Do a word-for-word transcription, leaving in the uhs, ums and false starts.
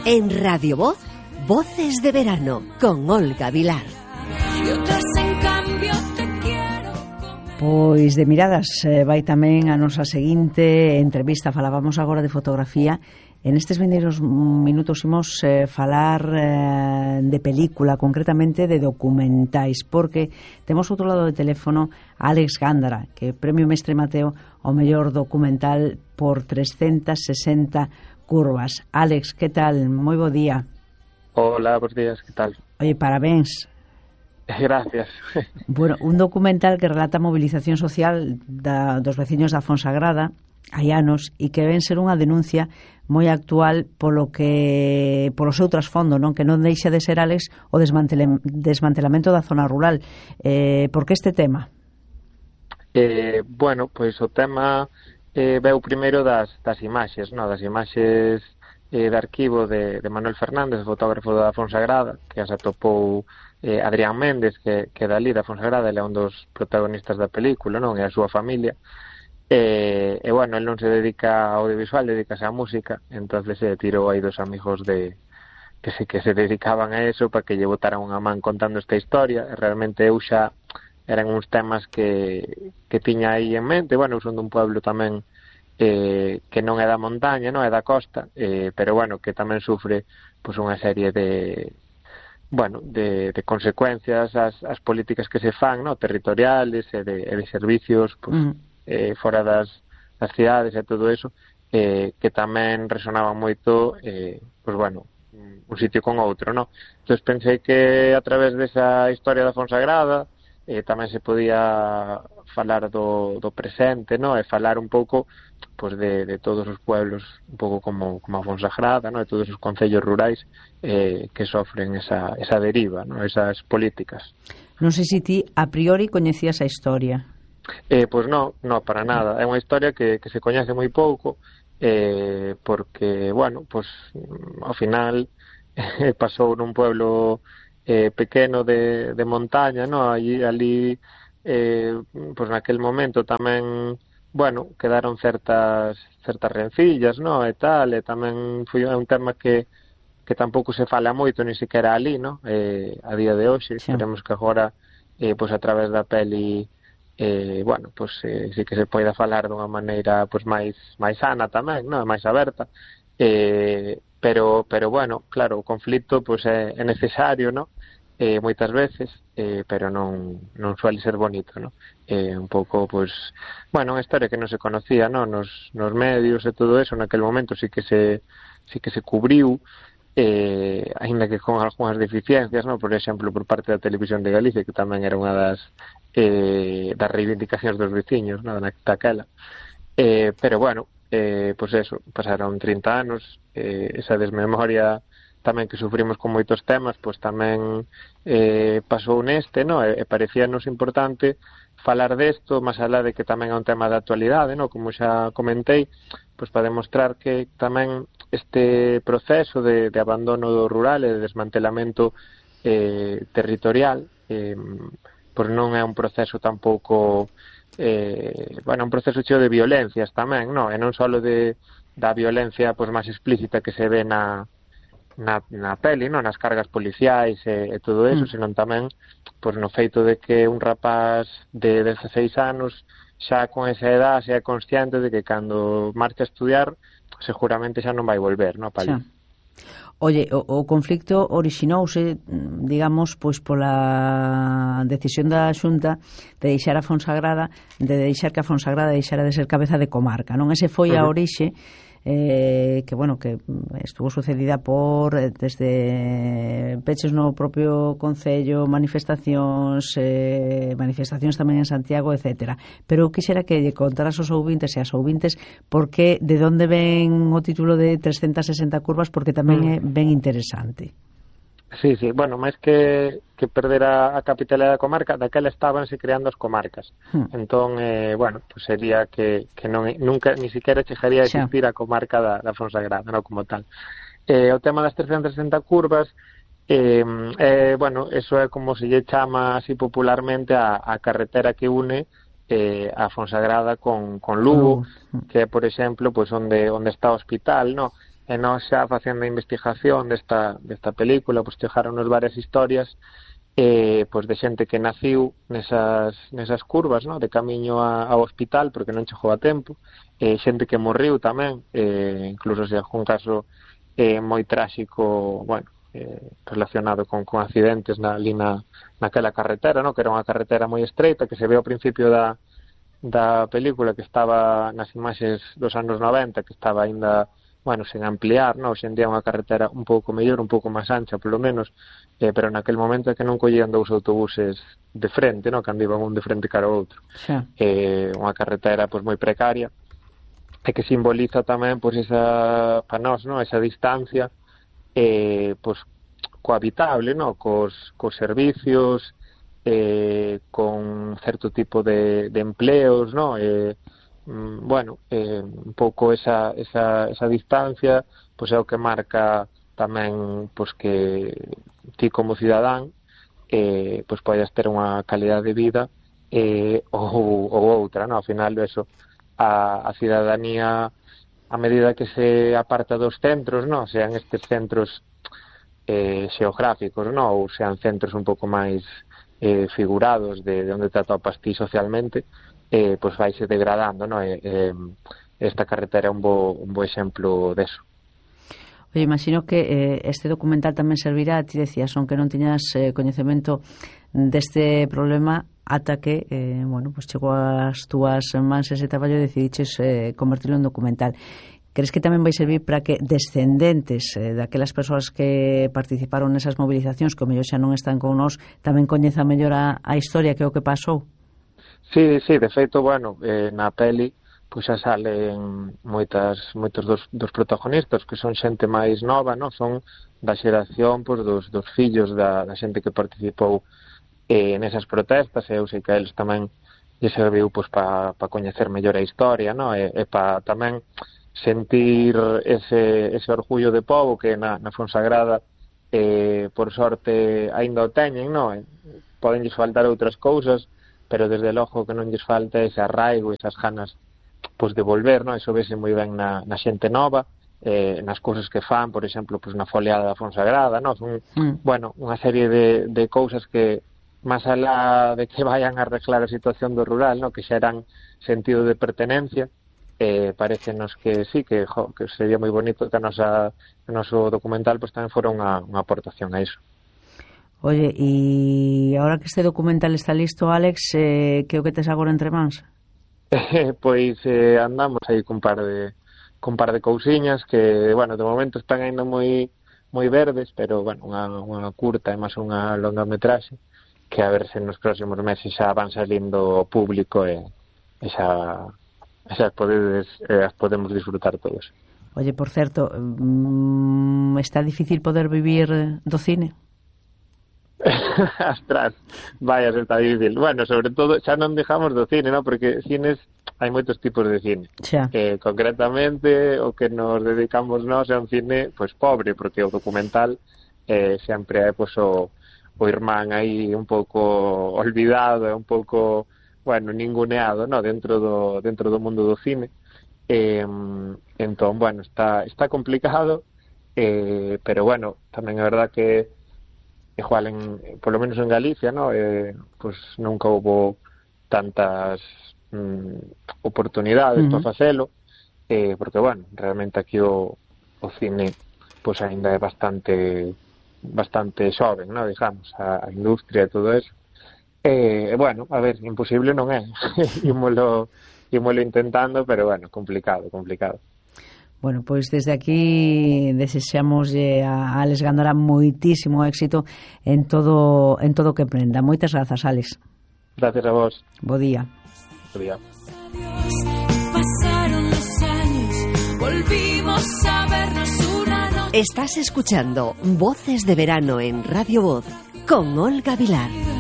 En Radio Voz, Voces de Verano, con Olga Vilar. Pois de miradas eh, vai tamén a nosa seguinte entrevista. Falábamos agora de fotografía. En estes vindeiros minutos imos eh, falar eh, de película, concretamente de documentais, porque temos outro lado de teléfono a Álex Gándara, que é Premio Mestre Mateo ao mellor documental por trescentas sesenta curvas. Álex, que tal? Moi bo día. Hola, bons días, que tal? Oye, parabéns. Gracias. Bueno, un documental que relata a movilización social da, dos veciños da Fonsagrada hai anos e que ven ser unha denuncia moi actual polo que polo seu trasfondo, non, que non deixa de ser, Álex, o desmantele, desmantelamento da zona rural. Eh, por que este tema? Eh, bueno, pois o tema eh, veu primeiro das, das imaxes, non? Das imaxes eh, de arquivo de, de Manuel Fernández, fotógrafo da Fonsagrada, que as atopou eh, Adrián Méndez, que, que dali da Fonsagrada, ele é un dos protagonistas da película, non? E a súa familia. E, e bueno, el non se dedica ao audiovisual, dedicase á música, entonces se tirou aí dos amigos de que se, que se dedicaban a eso para que lle botaran unha man contando esta historia. E realmente eu xa eran uns temas que, que tiña aí en mente. Bueno, eu son dun pueblo tamén eh, que non é da montaña, non é da costa, eh, pero bueno, que tamén sufre pois unha serie de bueno, de, de consecuencias as, as políticas que se fan, no, territoriales e de, e de servicios, pois, mm. eh, fora das, das cidades e todo eso, eh, que tamén resonaban moito, eh, pois bueno, un sitio con outro, no? Entón pensei que a través desa historia da Fonsagrada eh, tamén se podía falar do, do presente, no? E falar un pouco pois de, de todos os pueblos, un pouco como, como a Fonsagrada, no? De todos os concellos rurais eh, que sofren esa, esa deriva, no? Esas políticas. Non sei se ti a priori coñecías a historia. Eh, pois non, non, para nada. É unha historia que, que se coñece moi pouco, eh, porque, bueno, pois ao final eh, pasou nun pueblo eh, pequeno de, de montaña, no? Allí, ali, eh, pois naquel momento tamén, bueno, quedaron certas certas rencillas, no? E tal, e tamén foi un tema que que tampouco se fala moito, ni siquiera ali, no? Eh, a día de hoxe, sí. Esperemos que agora, eh, pois a través da peli, eh, bueno, pois eh, sí que se poida falar dunha maneira pois máis máis sana tamén, non? Máis aberta. Eh, pero pero bueno, claro, o conflito pois é, é necesario, non? Eh, moitas veces, eh, pero non non suele ser bonito, non? Eh, un pouco pois, bueno, unha historia que non se conocía, non? Nos nos medios e todo eso, naquel momento sí que se sí que se cubriu, eh, ainda que con algunhas deficiencias, non? Por exemplo, por parte da Televisión de Galicia, que tamén era unha das eh, das reivindicacións dos veciños, non? Daquela. Eh, pero bueno, eh, pois eso, pasaron trinta anos, eh, esa desmemoria tamén que sufrimos con moitos temas, pois tamén eh, pasou neste, non? E, e parecíanos importante falar desto, máis alá de que tamén é un tema de actualidade, non? Como xa comentei, pois para demostrar que tamén este proceso de, de abandono do rural e de desmantelamento eh, territorial, eh, pois non é un proceso tampouco, eh, bueno, un proceso cheo de violencias tamén, non? E non só de da violencia pois máis explícita que se ve na na, na peli, non? Nas cargas policiais e, e todo eso, mm. senón tamén pois no feito de que un rapaz de dezaseis anos xa con esa edad xa é consciente de que cando marcha a estudiar seguramente xa non vai volver, non, Pali? Xa. Oye, o, o conflicto orixinouse, digamos, pois pola decisión da Xunta de deixar a Fonsagrada, de deixar que a Fonsagrada deixara de ser cabeza de comarca, non? Ese foi a orixe eh, que, bueno, que estuvo sucedida por desde peches no propio concello, manifestacións, eh, manifestacións tamén en Santiago, etcétera. Pero quixera que lle contaras aos ouvintes e as ouvintes porque de onde ven o título de trescentas sesenta curvas, porque tamén é ben interesante. Sí, sí, bueno, máis que, que perder a, a capitalidade da comarca, daquela estabanse creando as comarcas. Hmm. Entón, eh, bueno, pues sería que, que non, nunca, ni siquiera chegaría a existir a comarca da, da Fonsagrada, non como tal. Eh, o tema das trescentas sesenta curvas, eh, eh, bueno, eso é como se lle chama así popularmente a, a carretera que une eh, a Fonsagrada con, con Lugo, uh, que é, por exemplo, pues onde, onde está o hospital, no? e nós xa facendo a investigación desta, desta película, pois chegaronnos varias historias eh, pois de xente que naciu nesas, nesas curvas, no? De camiño a, ao hospital porque non chegou a tempo, eh, xente que morriu tamén, eh, incluso se algún caso eh, moi tráxico, bueno, eh, relacionado con, con accidentes na, ali na, naquela carretera, no? Que era unha carretera moi estreita, que se ve ao principio da, da película, que estaba nas imaxes dos anos noventa, que estaba aínda, bueno, sen ampliar, no? Hoxe en día unha carretera un pouco mellor, un pouco máis ancha, polo menos, eh, pero naquel momento é que non collían dous autobuses de frente, no? Cando iban un de frente cara ao outro. Xa. Eh, unha carretera pois moi precaria, e que simboliza tamén pois esa, para nós, no? Esa distancia eh, pois cohabitable, no? Cos, cos servicios, eh, con certo tipo de, de empleos, no? Eh, bueno, eh, un pouco esa, esa, esa distancia pois é o que marca tamén pois que ti como cidadán eh, pois podes ter unha calidad de vida eh, ou, ou outra, no? Ao final eso, a, a cidadanía a medida que se aparta dos centros, no? Sean estes centros eh, xeográficos, no? Ou sean centros un pouco máis eh, figurados de, de onde te atopas ti socialmente, eh, pois vaise degradando, no? Eh, eh, esta carretera é un bo, un bo exemplo deso. Oye, imagino que eh, este documental tamén servirá, ti decías, aunque non tiñas eh, coñecemento deste problema, ata que, eh, bueno, pues chegou ás túas mans ese traballo e decidiches eh, convertirlo en documental. Crees que tamén vai servir para que descendentes eh, daquelas persoas que participaron nesas movilizacións, que o mellor xa non están con nós, tamén coñezan mellor a, a historia que é o que pasou? Sí, sí, de feito, bueno, eh, na peli pois xa salen moitas, moitos dos, dos protagonistas que son xente máis nova, no? Son da xeración pois, dos, dos fillos da, da xente que participou eh, nesas protestas, e eu sei que a eles tamén lle serviu pois, para pa coñecer mellor a historia, no? E, e para tamén sentir ese, ese orgullo de pobo que na, na Fonsagrada eh, por sorte aínda o teñen, no? Poden lles faltar outras cousas, pero desde logo que non lles falta ese arraigo, esas ganas pois de volver, no? Eso vese moi ben na, na xente nova, eh, nas cousas que fan, por exemplo, pois na foliada da Fonsagrada, no? Son, mm. bueno, unha serie de, de cousas que máis alá de que vayan a arreglar a situación do rural, no? Que xeran sentido de pertenencia, eh, parecenos que sí, que, jo, que sería moi bonito que a nosa, o noso documental pois tamén fora unha, unha aportación a iso. Oye, e agora que este documental está listo, Alex, eh, que o que tes agora entre mans? Eh, pois eh, andamos aí cun par de cun par de cousiñas que, bueno, de momento están ainda moi moi verdes, pero, bueno, unha, unha curta e máis unha longa metraxe que a ver se nos próximos meses xa van salindo ao público e, e xa, xa podedes, eh, as podemos disfrutar todos. Oye, por certo, está difícil poder vivir do cine? Astras, vaya, se está difícil. Bueno, sobre todo, xa non dejamos do cine, ¿no? Porque cines, hai moitos tipos de cine. Eh, concretamente, o que nos dedicamos nós é un cine, pois, pobre, porque o documental eh, sempre é, pois, o, o irmán aí un pouco olvidado, é un pouco, bueno, ninguneado, ¿no? Dentro do, dentro do mundo do cine. Eh, entón, bueno, está, está complicado, eh, pero, bueno, tamén é verdad que igual en, polo menos en Galicia, no, eh, pues nunca houbo tantas mm, oportunidades uh-huh. para facelo, eh, porque, bueno, realmente aquí o, o cine pues ainda é bastante bastante xoven, no, digamos, a, a industria e todo eso. E, eh, bueno, a ver, imposible non é. ímolo, ímolo intentando, pero, bueno, complicado, complicado. Bueno, pois desde aquí desexamoslle a Alex Gándara moitísimo éxito en todo en todo o que emprenda. Moitas grazas, Alex. Gracias a vos. Bo día. Bo día. Pasaron los años, volvimos a vernos una noche. Estás escuchando Voces de Verano en Radio Voz con Olga Vilar.